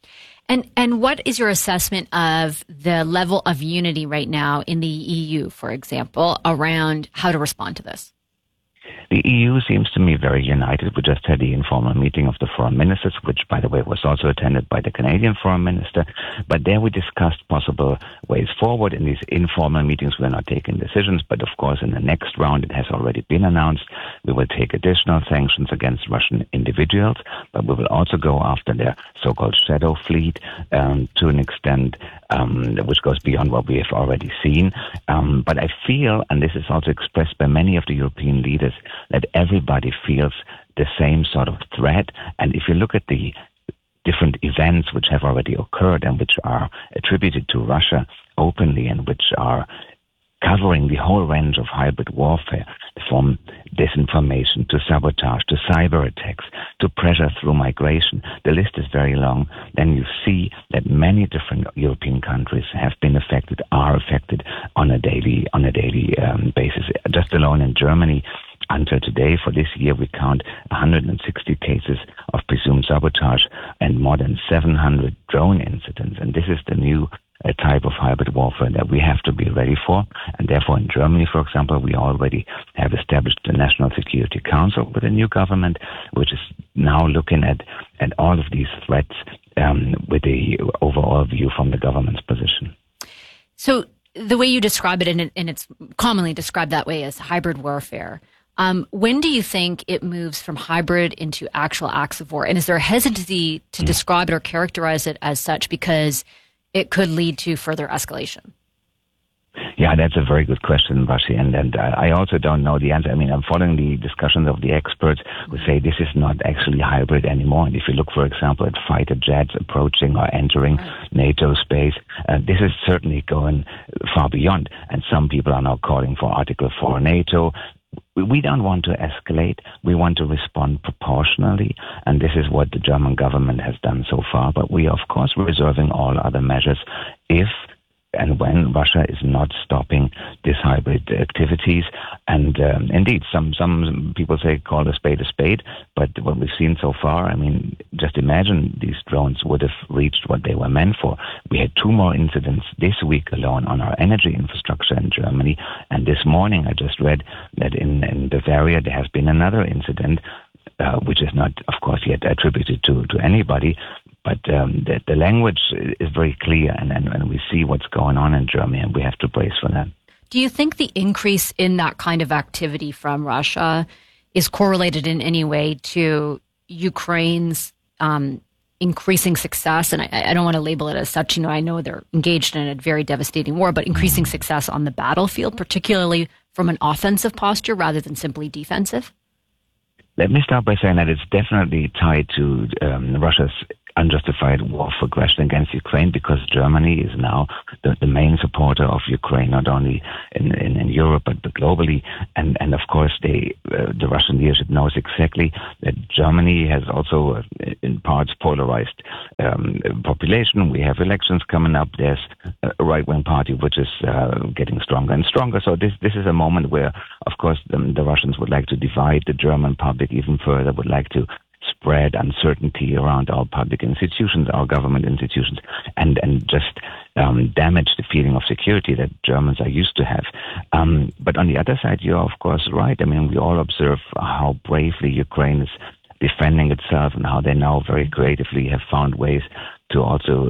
And what is your assessment of the level of unity right now in the EU, for example, around how to respond to this? The EU seems to me very united. We just had the informal meeting of the foreign ministers, which, by the way, was also attended by the Canadian foreign minister. But there we discussed possible ways forward. In these informal meetings, we're not taking decisions. But, of course, in the next round, it has already been announced, we will take additional sanctions against Russian individuals. But we will also go after their so-called shadow fleet to an extent which goes beyond what we have already seen. But I feel, and this is also expressed by many of the European leaders, that everybody feels the same sort of threat. And if you look at the different events which have already occurred and which are attributed to Russia openly and which are covering the whole range of hybrid warfare, from disinformation to sabotage to cyber attacks to pressure through migration, the list is very long. Then you see that many different European countries have been affected, are affected on a daily basis. Just alone in Germany, until today, for this year, we count 160 cases of presumed sabotage and more than 700 drone incidents. And this is the new type of hybrid warfare that we have to be ready for. And therefore, in Germany, for example, we already have established the National Security Council with a new government, which is now looking at all of these threats with the overall view from the government's position. So the way you describe it, and it's commonly described that way as hybrid warfare, when do you think it moves from hybrid into actual acts of war? And is there a hesitancy to describe it or characterize it as such because it could lead to further escalation? Yeah, that's a very good question, Vashi, and I also don't know the answer. I mean, I'm following the discussions of the experts who say this is not actually hybrid anymore. And if you look, for example, at fighter jets approaching or entering NATO space, this is certainly going far beyond. And some people are now calling for Article 4 NATO. We don't want to escalate. We want to respond proportionally, and this is what the German government has done so far. But we are, of course, reserving all other measures if and when Russia is not stopping these hybrid activities. And indeed, some people say call a spade, but what we've seen so far, I mean, just imagine these drones would have reached what they were meant for. We had 2 more incidents this week alone on our energy infrastructure in Germany, and this morning I just read that in Bavaria there has been another incident, which is not, of course, yet attributed to anybody, but the language is very clear, and we see what's going on in Germany, and we have to brace for that. Do you think the increase in that kind of activity from Russia is correlated in any way to Ukraine's increasing success? And I don't want to label it as such. I know they're engaged in a very devastating war, but increasing success on the battlefield, particularly from an offensive posture rather than simply defensive? Let me start by saying that it's definitely tied to Russia's unjustified war of aggression against Ukraine, because Germany is now the main supporter of Ukraine, not only in Europe but globally. And of course, the Russian leadership knows exactly that Germany has also, in parts, polarized population. We have elections coming up. There's a right-wing party which is getting stronger and stronger. So this is a moment where, of course, the Russians would like to divide the German public even further, would like to spread uncertainty around our public institutions, our government institutions, and just damage the feeling of security that Germans are used to have. But on the other side, you're of course right. I mean, we all observe how bravely Ukraine is defending itself and how they now very creatively have found ways to also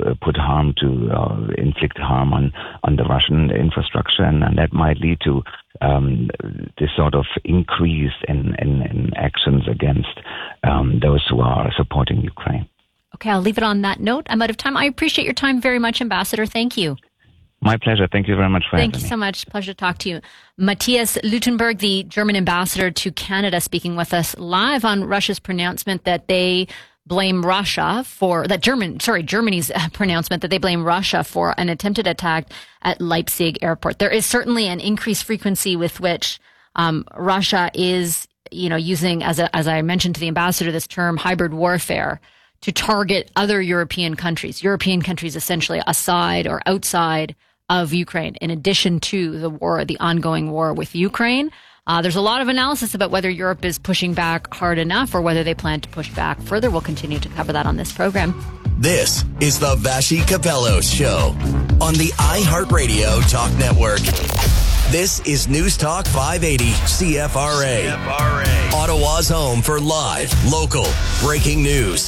inflict harm on the Russian infrastructure, and that might lead to this sort of increase in actions against those who are supporting Ukraine. Okay, I'll leave it on that note. I'm out of time. I appreciate your time very much, Ambassador. Thank you. My pleasure. Thank you very much for having me. Thank you so much. Pleasure to talk to you. Matthias Luttenberg, the German ambassador to Canada, speaking with us live on Russia's pronouncement that they blame Russia for Germany's pronouncement that they blame Russia for an attempted attack at Leipzig airport. There is certainly an increased frequency with which Russia is, using, as I mentioned to the ambassador, this term hybrid warfare to target other European countries essentially aside or outside of Ukraine, in addition to the ongoing war with Ukraine. There's a lot of analysis about whether Europe is pushing back hard enough or whether they plan to push back further. We'll continue to cover that on this program. This is the Vassy Capello Show on the iHeartRadio Talk Network. This is News Talk 580 CFRA. Ottawa's home for live, local, breaking news.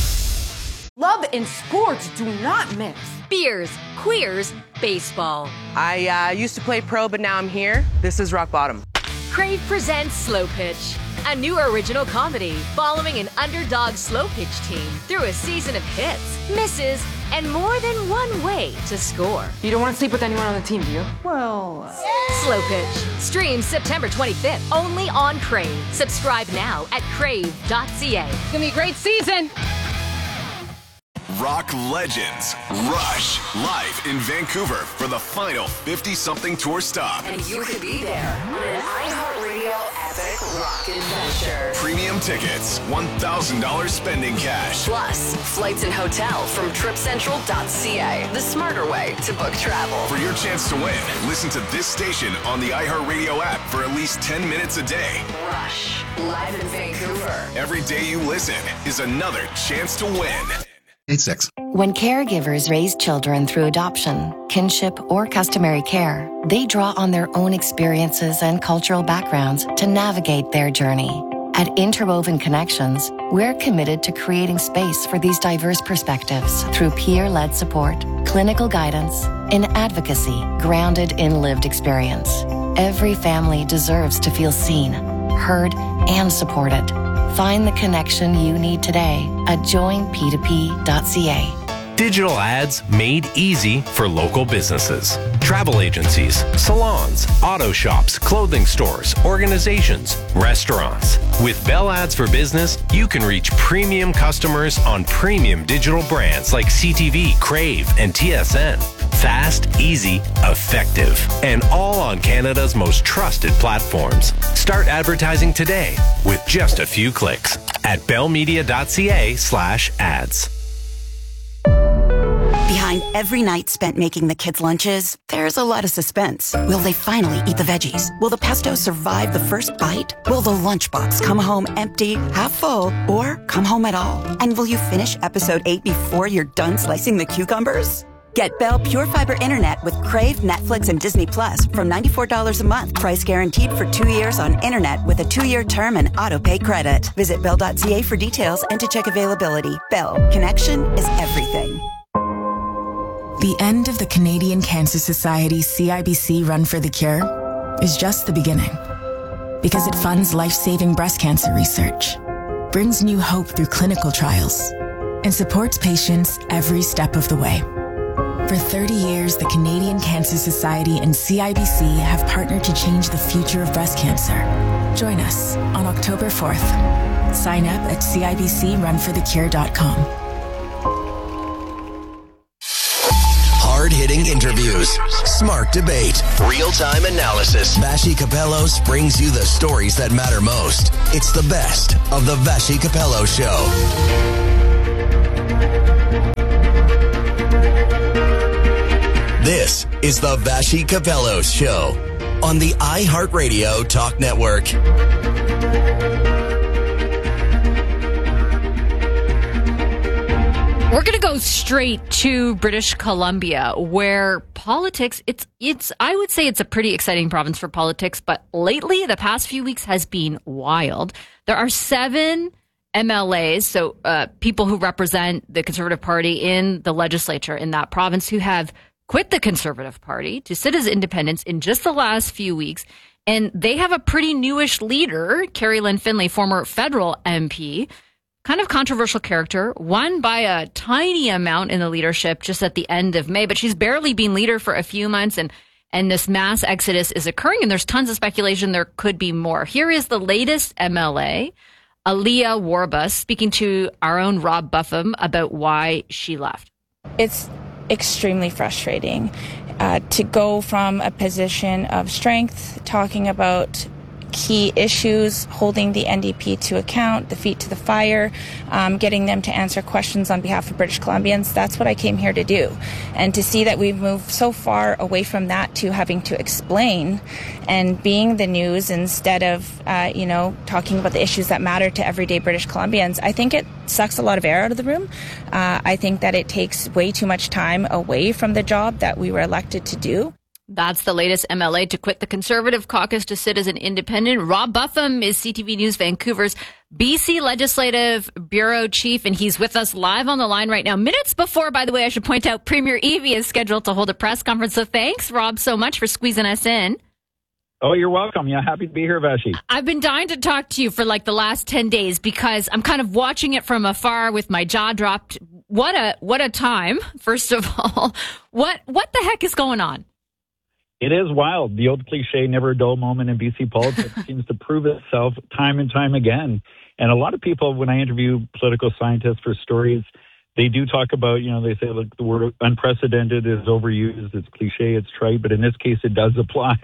Love and sports do not mix. Beers, queers, baseball. I used to play pro, but now I'm here. This is Rock Bottom. Crave presents Slow Pitch, a new original comedy following an underdog slow pitch team through a season of hits, misses, and more than one way to score. You don't want to sleep with anyone on the team, do you? Well... Slow Pitch. Streams September 25th, only on Crave. Subscribe now at crave.ca. It's going to be a great season. Rock legends Rush live in Vancouver for the final 50-something tour stop. And you could be there on an iHeartRadio epic rock adventure. Premium tickets, $1,000 spending cash. Plus, flights and hotel from tripcentral.ca. The smarter way to book travel. For your chance to win, listen to this station on the iHeartRadio app for at least 10 minutes a day. Rush, live in Vancouver. Every day you listen is another chance to win. 86. When caregivers raise children through adoption, kinship, or customary care, they draw on their own experiences and cultural backgrounds to navigate their journey. At Interwoven Connections, we're committed to creating space for these diverse perspectives through peer-led support, clinical guidance, and advocacy grounded in lived experience. Every family deserves to feel seen, heard, and supported. Find the connection you need today at joinp2p.ca. Digital ads made easy for local businesses. Travel agencies, salons, auto shops, clothing stores, organizations, restaurants. With Bell Ads for Business, you can reach premium customers on premium digital brands like CTV, Crave, and TSN. Fast, easy, effective, and all on Canada's most trusted platforms. Start advertising today with just a few clicks at bellmedia.ca/ads. Behind every night spent making the kids' lunches, there's a lot of suspense. Will they finally eat the veggies? Will the pesto survive the first bite? Will the lunchbox come home empty, half full, or come home at all? And will you finish episode 8 before you're done slicing the cucumbers? Get Bell Pure Fiber Internet with Crave, Netflix, and Disney Plus from $94 a month. Price guaranteed for 2 years on internet with a 2-year term and auto-pay credit. Visit Bell.ca for details and to check availability. Bell. Connection is everything. The end of the Canadian Cancer Society CIBC Run for the Cure is just the beginning. Because it funds life-saving breast cancer research, brings new hope through clinical trials, and supports patients every step of the way. For 30 years, the Canadian Cancer Society and CIBC have partnered to change the future of breast cancer. Join us on October 4th. Sign up at CIBCRunForTheCure.com. Hard-hitting interviews, smart debate, real-time analysis. Vassy Kapelos brings you the stories that matter most. It's the best of the Vassy Kapelos Show. This is the Vassy Kapelos Show on the iHeartRadio Talk Network. We're going to go straight to British Columbia, where politics, I would say it's a pretty exciting province for politics, but lately, the past few weeks has been wild. There are 7 MLAs, so people who represent the Conservative Party in the legislature in that province, who have quit the Conservative Party to sit as independents in just the last few weeks. And they have a pretty newish leader, Kerry Lynn Finlay, former federal MP, kind of controversial character, won by a tiny amount in the leadership just at the end of May, but she's barely been leader for a few months, and this mass exodus is occurring, and there's tons of speculation there could be more. Here is the latest MLA, Aliyah Warbus, speaking to our own Rob Buffum about why she left. It's extremely frustrating to go from a position of strength, talking about key issues, holding the NDP to account, the feet to the fire, getting them to answer questions on behalf of British Columbians. That's what I came here to do. And to see that we've moved so far away from that to having to explain and being the news instead of, talking about the issues that matter to everyday British Columbians, I think it sucks a lot of air out of the room. I think that it takes way too much time away from the job that we were elected to do. That's the latest MLA to quit the Conservative caucus to sit as an independent. Rob Buffum is CTV News Vancouver's BC Legislative Bureau Chief, and he's with us live on the line right now. Minutes before, by the way, I should point out, Premier Eby is scheduled to hold a press conference. So thanks, Rob, so much for squeezing us in. Oh, you're welcome. Yeah, happy to be here, Vassy. I've been dying to talk to you for like the last 10 days because I'm kind of watching it from afar with my jaw dropped. What a time, first of all. What the heck is going on? It is wild. The old cliche, never a dull moment in BC politics, seems to prove itself time and time again. And a lot of people, when I interview political scientists for stories, they do talk about, they say, look, the word unprecedented is overused. It's cliche, it's trite, but in this case, it does apply.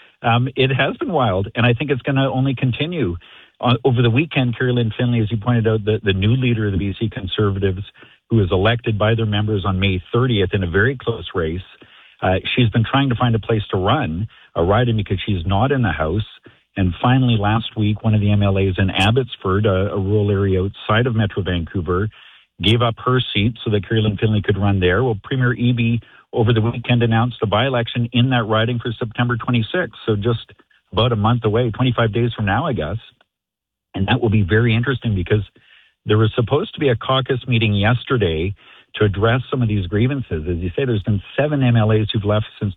It has been wild, and I think it's going to only continue. Over the weekend, Kerry Lynn Finlay, as you pointed out, the new leader of the BC Conservatives, who was elected by their members on May 30th in a very close race, she's been trying to find a place to run a riding because she's not in the House. And finally, last week, one of the MLAs in Abbotsford, a rural area outside of Metro Vancouver, gave up her seat so that Kerry Lynn Finlay could run there. Well, Premier Eby over the weekend announced a by-election in that riding for September 26th. So just about a month away, 25 days from now, I guess. And that will be very interesting because there was supposed to be a caucus meeting yesterday to address some of these grievances. As you say, there's been 7 MLAs who've left since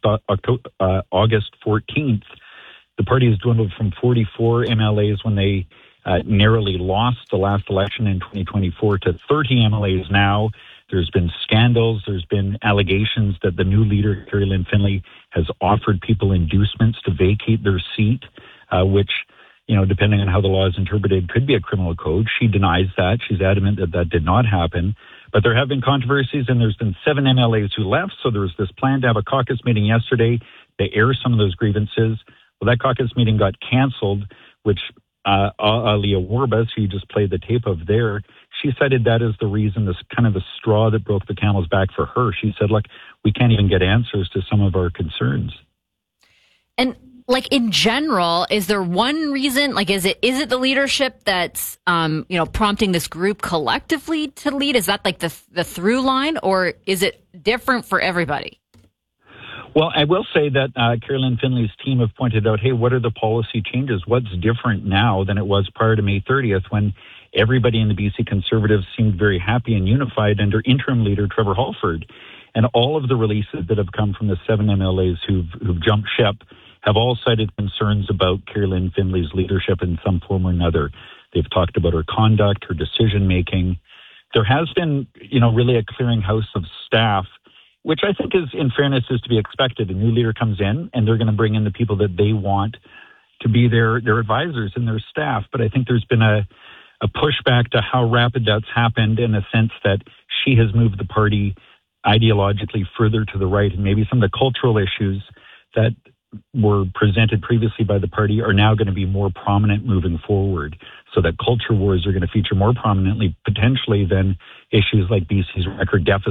August 14th. The party has dwindled from 44 MLAs when they narrowly lost the last election in 2024 to 30 MLAs now. There's been scandals. There's been allegations that the new leader, Kerry Lynn Finlay, has offered people inducements to vacate their seat, which, depending on how the law is interpreted, could be a criminal code. She denies that. She's adamant that that did not happen. But there have been controversies, and there's been 7 MLAs who left. So there was this plan to have a caucus meeting yesterday to air some of those grievances. Well, that caucus meeting got canceled, which Aliyah Warbus, who you just played the tape of there, she cited that as the reason, this kind of the straw that broke the camel's back for her. She said, look, we can't even get answers to some of our concerns. And like in general, is there one reason? Like, is it the leadership that's prompting this group collectively to lead? Is that like the through line, or is it different for everybody? Well, I will say that Carolyn Finley's team have pointed out, hey, what are the policy changes? What's different now than it was prior to May 30th when everybody in the BC Conservatives seemed very happy and unified under interim leader Trevor Halford? And all of the releases that have come from the 7 MLAs who've jumped ship have all cited concerns about Carolyn Finley's leadership in some form or another. They've talked about her conduct, her decision-making. There has been, really a clearinghouse of staff, which I think is, in fairness, is to be expected. A new leader comes in, and they're going to bring in the people that they want to be their advisors and their staff. But I think there's been a pushback to how rapid that's happened, in a sense that she has moved the party ideologically further to the right, and maybe some of the cultural issues that were presented previously by the party are now going to be more prominent moving forward, so that culture wars are going to feature more prominently potentially than issues like BC's record deficit